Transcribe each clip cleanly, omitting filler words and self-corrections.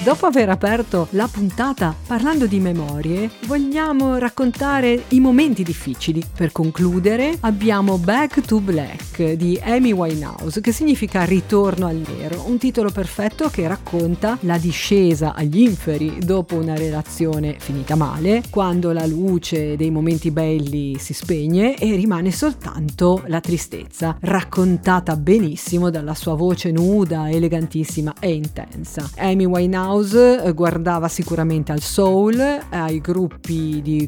Dopo aver aperto la puntata parlando di memorie, vogliamo raccontare i momenti difficili. Per concludere abbiamo Back to Black di Amy Winehouse, che significa ritorno al nero, un titolo perfetto che racconta la discesa agli inferi dopo una relazione finita male, quando la luce dei momenti belli si spegne e rimane soltanto la tristezza, raccontata benissimo dalla sua voce nuda, elegantissima e intensa. Amy Winehouse guardava sicuramente al soul, ai gruppi di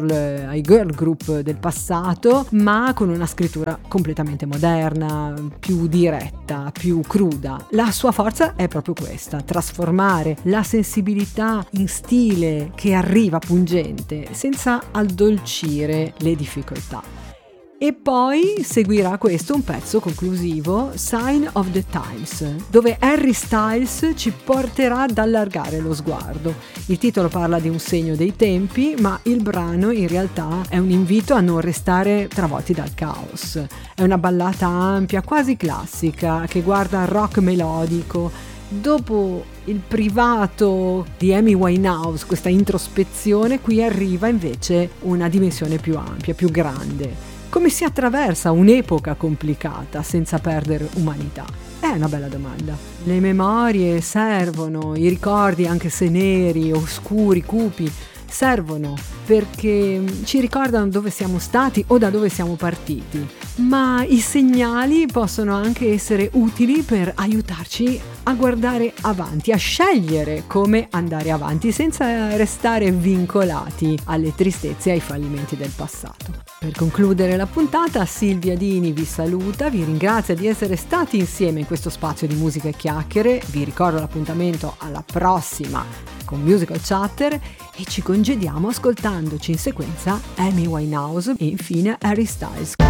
ai girl group del passato, ma con una scrittura completamente moderna, più diretta, più cruda. La sua forza è proprio questa: trasformare la sensibilità in stile che arriva pungente, senza addolcire le difficoltà. E poi seguirà questo un pezzo conclusivo, Sign of the Times, dove Harry Styles ci porterà ad allargare lo sguardo. Il titolo parla di un segno dei tempi, ma il brano in realtà è un invito a non restare travolti dal caos. È una ballata ampia, quasi classica, che guarda al rock melodico. Dopo il privato di Amy Winehouse, questa introspezione, qui arriva invece una dimensione più ampia, più grande. Come si attraversa un'epoca complicata senza perdere umanità? È una bella domanda. Le memorie servono, i ricordi, anche se neri, oscuri, cupi, servono perché ci ricordano dove siamo stati o da dove siamo partiti, ma i segnali possono anche essere utili per aiutarci a guardare avanti, a scegliere come andare avanti senza restare vincolati alle tristezze e ai fallimenti del passato. Per concludere la puntata, Silvia Dini vi saluta, vi ringrazia di essere stati insieme in questo spazio di musica e chiacchiere, vi ricordo l'appuntamento alla prossima con Musical Chatter e ci congediamo ascoltandoci in sequenza Amy Winehouse e infine Harry Styles.